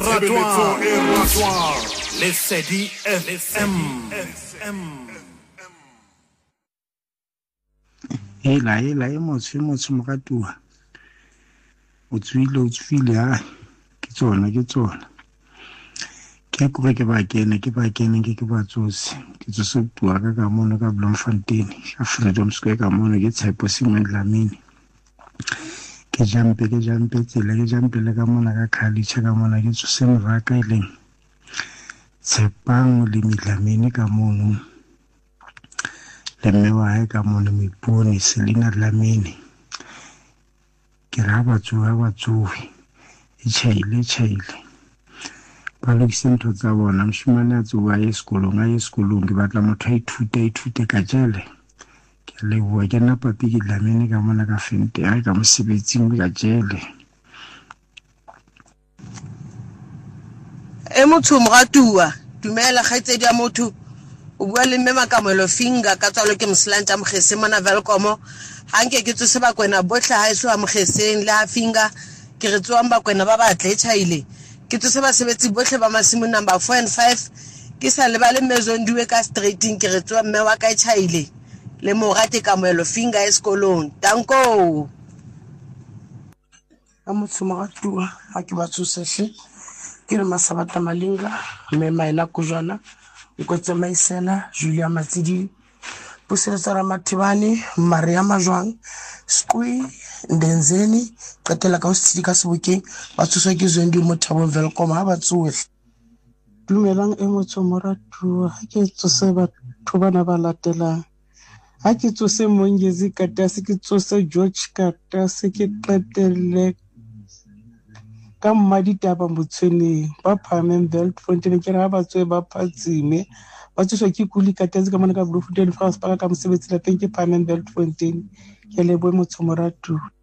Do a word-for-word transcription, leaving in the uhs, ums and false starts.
ratwa Lesedi F M. Hela hela e motho motho moratua o tswile o tswile ha ke tsona ke tsona ke go ke ba kene ke ba kene ke ke ba tsose ke tsose bua ka ka mona ka Bloemfontein ka Freedom Square ka mona ke Tshepo Sengwe Dlamini ke jampe ke jampe tsela ke jampe le ka mona ka Khalicha ka mona ke tsose moraka ile Tshepang le Midlamini ka mona le mewa ha ka mona Miponi Selina Dlamini ke ra ba tsoa ba tsoe e chaile chaile ba lokise ntho tsa bona mshimane a tsoa ye sekolong a ye sekolong ke batla motho a ithute ithute ka jele ke le bua ke nna papi ke Dlamini ka mona ka fente a ka mosebetsing ka jele e motho moratua dumela kgaitsedi ya motho o bua le mme Makamelo Finger ka tsalo ke Mslanta Mgese mona Velkomo hanke ke tsose ba kwena bohle ha iso Mgeseng le ha Finger ke re tswang ba kwena ba batle chaile ke tsose ba sebetsi bohle ba masimo number four and five ke sa le ba le mezondiwe ka straighting ke re tswa mme wa ka chaile le morate Kamelo Finger eskolong danko a motho moratua ha ke ba tsosehle ke re Masabata Malinga mme Maina Kujana Nkotse Maisela Julia Matsidi Pusetsa Ramathibane Maria Majwang Skui Ndenzeni qetela ka usitsi ka Sebokeng ba tsoswa ke Zondi Mothabo Velkom ha ba tsohle dumelang e motho moratua ha ke tsose batho bana ba latelang ha ke tsose Mongezi Katase ke tsose George Katase ke qetelle ka Mmaditaba Motshweneng ba phameng Beltfontein ke ra ba tswe ba phatsime ba tswe ke Kuli Katase ka mona ka Bloemfontein France ba ka mosebetsi la teng ke phameng Beltfontein ke lebo motho moratua